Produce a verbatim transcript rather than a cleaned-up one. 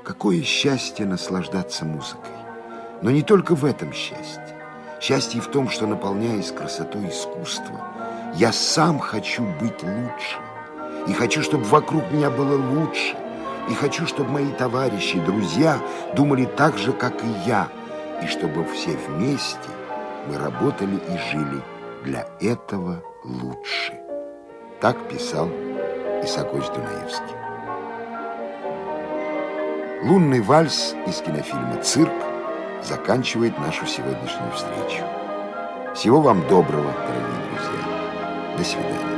Какое счастье наслаждаться музыкой. Но не только в этом счастье. Счастье в том, что, наполняясь красотой искусства, я сам хочу быть лучше. И хочу, чтобы вокруг меня было лучше. И хочу, чтобы мои товарищи, друзья думали так же, как и я. И чтобы все вместе мы работали и жили для этого лучше. Так писал Исаакович Дунаевский. Лунный вальс из кинофильма «Цирк» заканчивает нашу сегодняшнюю встречу. Всего вам доброго, дорогие друзья. До свидания.